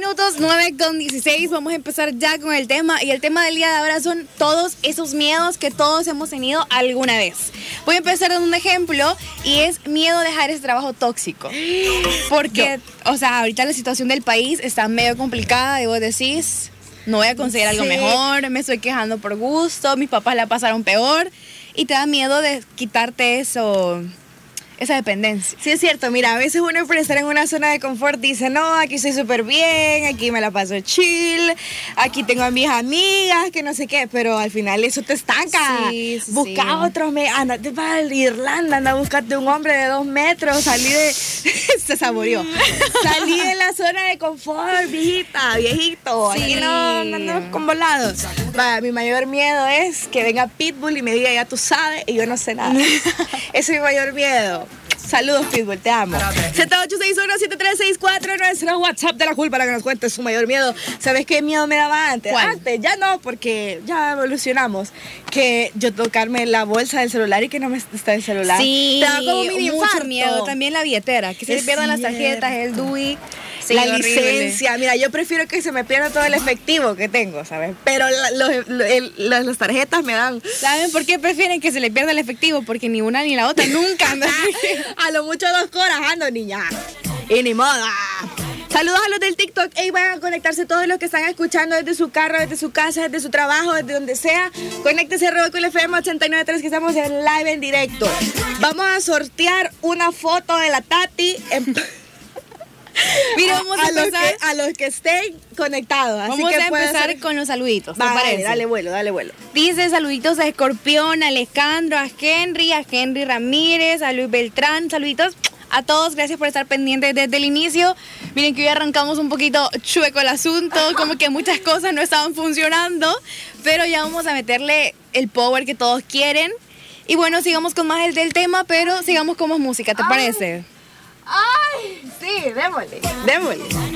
minutos, 9:16. Vamos a empezar ya con el tema. Y el tema del día de ahora son todos esos miedos que todos hemos tenido alguna vez. Voy a empezar dando un ejemplo y es miedo a dejar ese trabajo tóxico. Porque, o sea, ahorita la situación del país está medio complicada y vos decís, no voy a conseguir algo mejor, me estoy quejando por gusto, mis papás la pasaron peor y te da miedo de quitarte eso. Esa dependencia. Sí, es cierto. Mira, a veces uno por estar en una zona de confort dice, no, aquí estoy súper bien, aquí me la paso chill, aquí tengo a mis amigas, que no sé qué, pero al final eso te estanca. Sí, Busca otros, andate para Irlanda, anda a buscarte un hombre de 2 metros, salí de... Se saboreó. Salí de la zona de confort, viejita, viejito. Sí. Aquí no andamos con volados. Va, mi mayor miedo es que venga Pitbull y me diga, ya tú sabes, y yo no sé nada. Ese es mi mayor miedo. Saludos, Pitbull, te amo. 7861-7364, nuestro WhatsApp de la cool para que nos cuentes su mayor miedo. ¿Sabes qué miedo me daba antes? ¿Cuál? Antes, ya no, porque ya evolucionamos. Que yo tocarme la bolsa del celular y que no me está el celular. Sí, te da como mini mucho infarto. miedo. También la billetera, que se le pierdan las tarjetas, el DUI. Sí, la horrible. licencia, mira, yo prefiero que se me pierda todo el efectivo que tengo, ¿sabes? Pero las tarjetas me dan... ¿Saben por qué prefieren que se le pierda el efectivo? Porque ni una ni la otra nunca andan. A lo mucho 2 horas ando, niña. Y ni moda. Saludos a los del TikTok. Ey, van a conectarse todos los que están escuchando desde su carro, desde su casa, desde su trabajo, desde donde sea. Conéctese a Rocool FM 89.3 que estamos en live en directo. Vamos a sortear una foto de la Tati Mira, vamos a empezar. a los que estén conectados. Así Vamos que a empezar con los saluditos, ¿te parece? Dale vuelo. Dice saluditos a Escorpión, a Alejandro, a Henry Ramírez, a Luis Beltrán. Saluditos a todos, gracias por estar pendientes desde el inicio. Miren que hoy arrancamos un poquito chueco el asunto, como que muchas cosas no estaban funcionando, pero ya vamos a meterle el power que todos quieren. Y bueno, sigamos con más el del tema, pero sigamos con más música, ¿te parece? Ay, sí, démosle.